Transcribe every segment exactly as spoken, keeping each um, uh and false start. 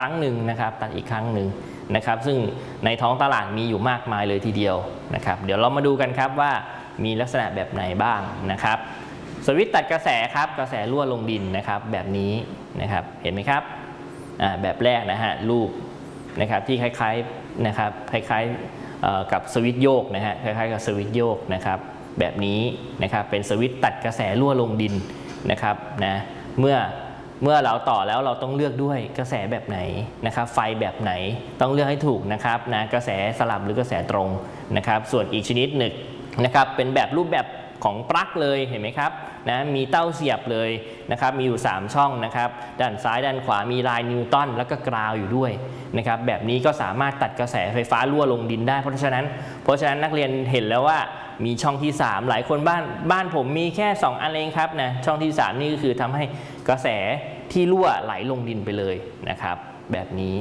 ครั้งหนึ่งนะครับตัดอีกครั้งหนึ่งนะครับซึ่งในท้องตลาดมีอยู่มากมายเลยทีเดียวนะครับเดี๋ยวเรามาดูกันครับว่ามีลักษณะแบบไหนบ้างนะครับสวิตช์ตัดกระแสครับกระแสรั่วลงดินนะครับแบบนี้นะครับเห็นไหมครับอ่าแบบแรกนะฮะรูปนะครับที่คล้ายๆนะครับคล้ายๆกับสวิตช์โยกนะฮะคล้ายๆกับสวิตช์โยกนะครับแบบนี้นะครับเป็นสวิตช์ตัดกระแสรั่วลงดินนะครับนะเมื่อเมื่อเราต่อแล้วเราต้องเลือกด้วยกระแสแบบไหนนะครับไฟแบบไหนต้องเลือกให้ถูกนะครับนะกระแสสลับหรือกระแสตรงนะครับส่วนอีกชนิดหนึ่งนะครับเป็นแบบรูปแบบของปลั๊กเลยเห็นไหมครับนะมีเต้าเสียบเลยนะครับมีอยู่สามช่องนะครับด้านซ้ายด้านขวามีลายนิวตันแล้วก็กราวอยู่ด้วยนะครับแบบนี้ก็สามารถตัดกระแสไฟฟ้ารั่วลงดินได้เพราะฉะนั้นเพราะฉะนั้นนักเรียนเห็นแล้วว่ามีช่องที่สามหลายคนบ้านบ้านผมมีแค่สองอันเองครับนะช่องที่สามนี่ก็คือทำให้กระแสที่รั่วไหลลงดินไปเลยนะครับแบบนี้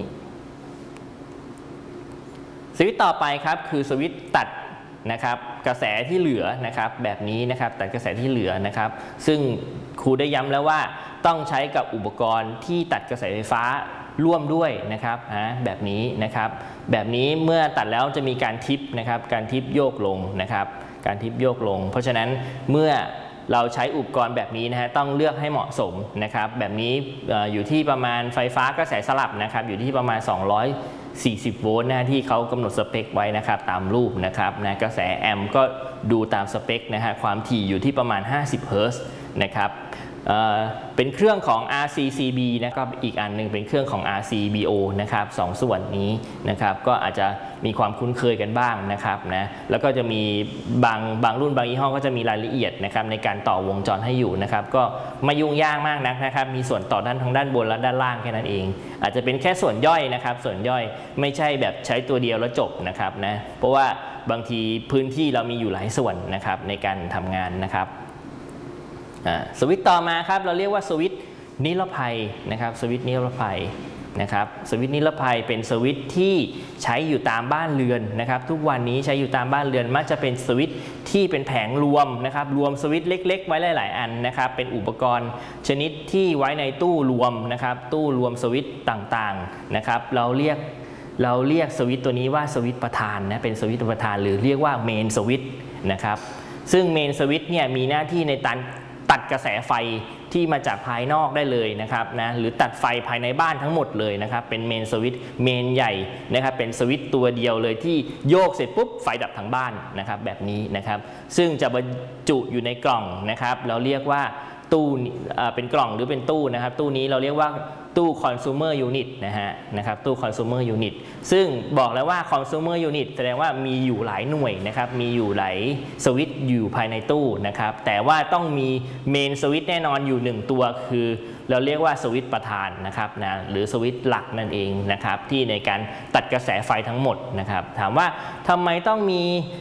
สวิตช์ต่อไปครับคือสวิตช์ตัดนะครับกระแสที่เหลือนะครับแบบนี้นะครับตัดกระแสที่เหลือนะครับซึ่งครูได้ย้ำแล้วว่าต้องใช้กับอุปกรณ์ที่ตัดกระแสไฟฟ้าร่วมด้วยนะครับฮะแบบนี้นะครับแบบนี้เมื่อตัดแล้วจะมีการทิปนะครับการทิปโยกลงนะครับการทิปโยกลงเพราะฉะนั้นเมื่อเราใช้อุปกรณ์แบบนี้นะฮะต้องเลือกให้เหมาะสมนะครับแบบนี้อยู่ที่ประมาณไฟฟ้ากระแสสลับนะครับอยู่ที่ประมาณสองร้อยสี่สิบโวลต์นะที่เขากำหนดสเปคไว้นะครับตามรูปนะครับนะกระแสแอมป์ก็ดูตามสเปคนะฮะความถี่อยู่ที่ประมาณห้าสิบเฮิร์ตซ์นะครับเอ่อเป็นเครื่องของ อาร์ ซี ซี บี นะครับอีกอันหนึ่งเป็นเครื่องของ อาร์ ซี บี โอ นะครับสองส่วนนี้นะครับก็อาจจะมีความคุ้นเคยกันบ้างนะครับนะแล้วก็จะมีบางบางรุ่นบางยี่ห้อก็จะมีรายละเอียดนะครับในการต่อวงจรให้อยู่นะครับก็ไม่ยุ่งยากมากนักนะครับมีส่วนต่อด้านทางด้านบนและด้านล่างแค่นั้นเองอาจจะเป็นแค่ส่วนย่อยนะครับส่วนย่อยไม่ใช่แบบใช้ตัวเดียวแล้วจบนะครับนะเพราะว่าบางทีพื้นที่เรามีอยู่หลายส่วนนะครับในการทำงานนะครับสวิตช์ต่อมาครับเราเรียกว่าสวิตช์นิรภัยนะครับสวิตช์นิรภัยนะครับสวิตช์นิรภัยเป็นสวิตช์ที่ใช้อยู่ตามบ้านเรือนนะครับทุกวันนี้ใช้อยู่ตามบ้านเรือนมักจะเป็นสวิตช์ที่เป็นแผงรวมนะครับรวมสวิตช์เล็กๆไว้หลายๆอันนะครับเป็นอุปกรณ์ชนิดที่ไว้ในตู้รวมนะครับตู้รวมสวิตช์ต่างๆนะครับเราเรียกเราเรียกสวิตช์ตัวนี้ว่าสวิตช์ประธานนะเป็นสวิตช์ประธานหรือเรียกว่าเมนสวิตช์นะครับซึ่งเมนสวิตช์เนี่ยมีหน้าที่ในการตัดกระแสไฟที่มาจากภายนอกได้เลยนะครับนะหรือตัดไฟภายในบ้านทั้งหมดเลยนะครับเป็นเมนสวิตช์เมนใหญ่นะครับเป็นสวิตช์ตัวเดียวเลยที่โยกเสร็จปุ๊บไฟดับทั้งบ้านนะครับแบบนี้นะครับซึ่งจะบรรจุอยู่ในกล่องนะครับเราเรียกว่าตู้เป็นกล่องหรือเป็นตู้นะครับตู้นี้เราเรียกว่าตู้ consumer unit นะฮะนะครับตู้ consumer unit ซึ่งบอกแล้วว่า consumer unit แสดงว่ามีอยู่หลายหน่วยนะครับมีอยู่หลายสวิตช์อยู่ภายในตู้นะครับแต่ว่าต้องมีเมนสวิตช์แน่นอนอยู่หนึ่งตัวคือเราเรียกว่าสวิตช์ประธานนะครับนะหรือสวิตช์หลักนั่นเองนะครับที่ในการตัดกระแสไฟทั้งหมดนะครับถามว่าทำไมต้องมี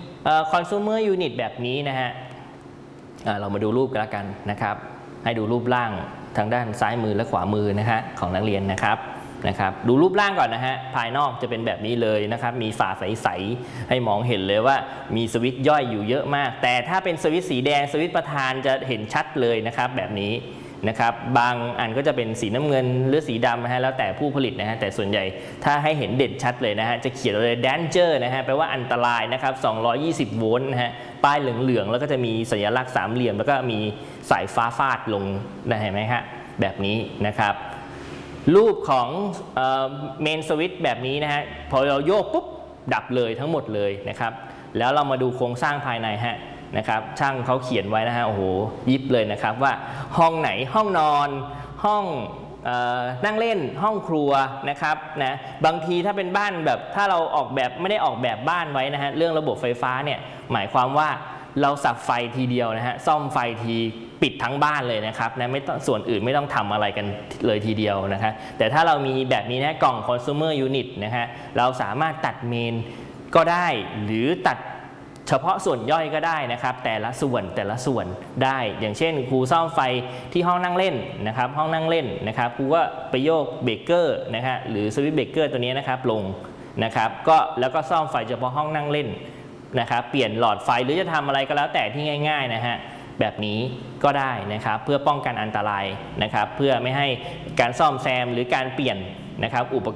consumer unit แบบนี้นะฮะเรามาดูรูปกันละกันนะครับให้ดูรูปร่างทางด้านซ้ายมือและขวามือนะฮะของนักเรียนนะครับนะครับดูรูปร่างก่อนนะฮะภายนอกจะเป็นแบบนี้เลยนะครับมีฝาใสๆให้มองเห็นเลยว่ามีสวิตช์ย่อยอยู่เยอะมากแต่ถ้าเป็นสวิตช์สีแดงสวิตช์ประธานจะเห็นชัดเลยนะครับแบบนี้นะครับบางอันก็จะเป็นสีน้ำเงินหรือสีดำนะฮะแล้วแต่ผู้ผลิตนะฮะแต่ส่วนใหญ่ถ้าให้เห็นเด่นชัดเลยนะฮะจะเขียนเลย danger นะฮะแปลว่าอันตรายนะครับสองร้อยยี่สิบโวลต์นะฮะป้ายเหลืองๆแล้วก็จะมีสัญลักษณ์สามเหลี่ยมแล้วก็มีสายฟ้าฟาดลงนะเห็นไหมฮะแบบนี้นะครับรูปของเมนสวิตช์แบบนี้นะฮะพอเราโยกปุ๊บดับเลยทั้งหมดเลยนะครับแล้วเรามาดูโครงสร้างภายในฮะนะครับช่างเขาเขียนไว้นะฮะโอ้โหยิบเลยนะครับว่าห้องไหนห้องนอนห้องนั่งเล่นห้องครัวนะครับนะบางทีถ้าเป็นบ้านแบบถ้าเราออกแบบไม่ได้ออกแบบบ้านไว้นะฮะเรื่องระบบไฟฟ้าเนี่ยหมายความว่าเราสับไฟทีเดียวนะฮะซ่อมไฟทีปิดทั้งบ้านเลยนะครับนะไม่ต้องส่วนอื่นไม่ต้องทำอะไรกันเลยทีเดียวนะครับแต่ถ้าเรามีแบบนี้นะกล่อง consumer unit นะฮะเราสามารถตัดเมนก็ได้หรือตัดเฉพาะส่วนย่อยก็ได้นะครับแต่ละส่วนแต่ละส่วนได้อย่างเช่นครูซ่อมไฟที่ห้องนั่งเล่นนะครับห้องนั่งเล่นนะครับครูก็ไปโยกเบรกเกอร์นะฮะหรือสวิตช์เบรกเกอร์ตัวนี้นะครับลงนะครับก็แล้วก็ซ่อมไฟเฉพาะห้องนั่งเล่นนะครับเปลี่ยนหลอดไฟหรือจะทำอะไรก็แล้วแต่ที่ง่ายๆนะฮะแบบนี้ก็ได้นะครับเพื่อป้องกันอันตรายนะครับเพื่อไม่ให้การซ่อมแซมหรือการเปลี่ยนนะครับอุป